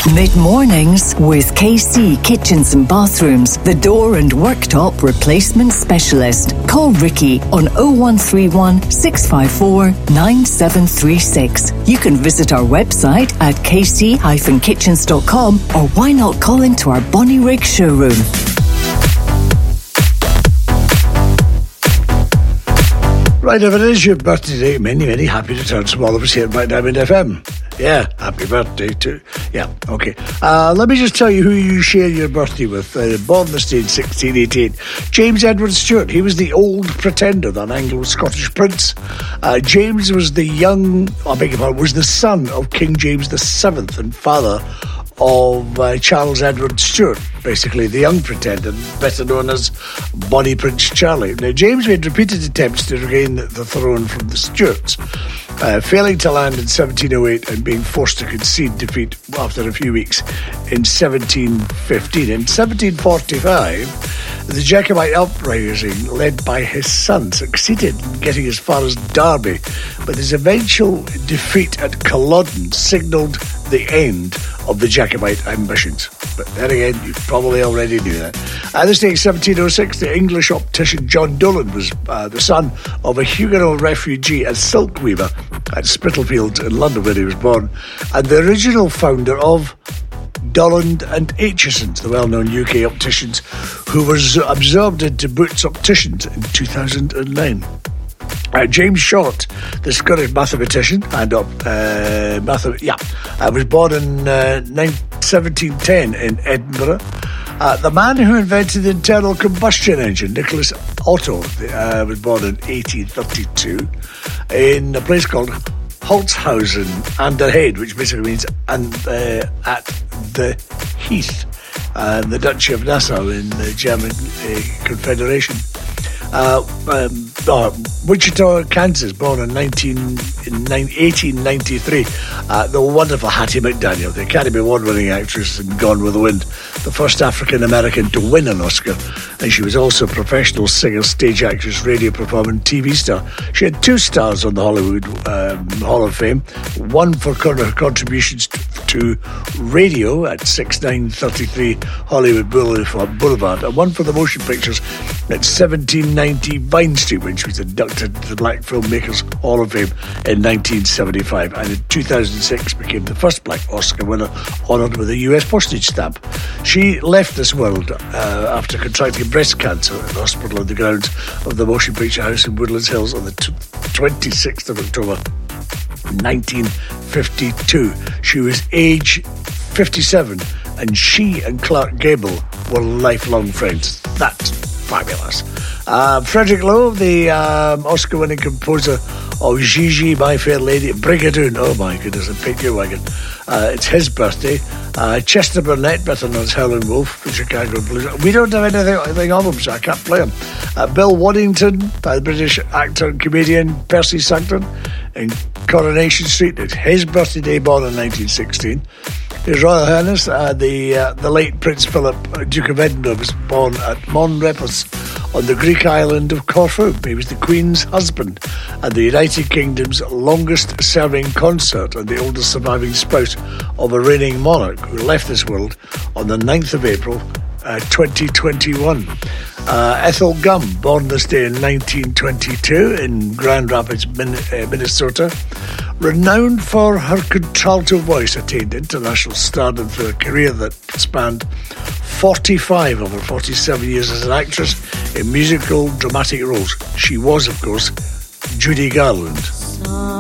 Mid-mornings with KC Kitchens and Bathrooms, the door and worktop replacement specialist. Call Ricky on 0131 654 9736. You can visit our website at kc-kitchens.com, or why not call into our Bonnyrigg showroom. Right, if it is your birthday today, many happy returns from all of us here at Black Diamond FM. Yeah, happy birthday to... Yeah, okay. Let me just tell you who you share your birthday with. Born this day in 1688. James Edward Stuart. He was the old pretender, an Anglo-Scottish prince. James was the was the son of King James VII and father of Charles Edward Stuart, basically the young pretender, better known as Bonnie Prince Charlie. Now, James made repeated attempts to regain the throne from the Stuarts, failing to land in 1708 and being forced to concede defeat after a few weeks in 1715. In 1745, the Jacobite uprising, led by his son, succeeded in getting as far as Derby, but his eventual defeat at Culloden signalled the end of the Jacobite ambitions. But then again, you probably already knew that. At this day, 1706, the English optician John Dolan was the son of a Huguenot refugee and silk weaver at Spitalfields in London, where he was born, and the original founder of Dolland and Aitchison's, the well-known UK opticians, who was absorbed into Boots Opticians in 2009. James Short, the Scottish mathematician and was born in 1710 in Edinburgh. The man who invented the internal combustion engine, Nicholas Otto, was born in 1832 in a place called Holzhausen an der Heide, which basically means at the Heath, the Duchy of Nassau in the German Confederation. Wichita, Kansas, born in 1893. The wonderful Hattie McDaniel, the Academy Award-winning actress in Gone with the Wind, the first African-American to win an Oscar. And she was also a professional singer, stage actress, radio performer and TV star. She had 2 stars on the Hollywood Hall of Fame, one for her contributions to radio at 6933 Hollywood Boulevard, and one for the motion pictures at 1790 Vine Street, when she was inducted to the Black Filmmakers Hall of Fame in 1975, and in 2006 became the first black Oscar winner honoured with a US postage stamp. She left this world after contracting breast cancer at the hospital on the grounds of the Motion Picture House in Woodlands Hills on the 26th of October 1952. She was age 57, and she and Clark Gable were lifelong friends. That's fabulous. Frederick Lowe, the Oscar-winning composer of Gigi, My Fair Lady, Brigadoon, oh my goodness, and Pick Your Wagon. It's his birthday. Chester Burnett, better known as Howlin' Wolf, the Chicago Blues. We don't have anything on him, so I can't play him. Bill Waddington, the British actor and comedian Percy Sackton in Coronation Street. It's his birthday, born in 1916. His Royal Highness, the late Prince Philip, Duke of Edinburgh, was born at Mon Repos on the Greek island of Corfu. He was the Queen's husband and the United Kingdom's longest-serving consort and the oldest surviving spouse of a reigning monarch who left this world on the 9th of April 2021. Ethel Gum, born this day in 1922 in Grand Rapids, Minnesota. Renowned for her contralto voice, attained international stardom through a career that spanned 45 over 47 years as an actress in musical dramatic roles. She was, of course, Judy Garland.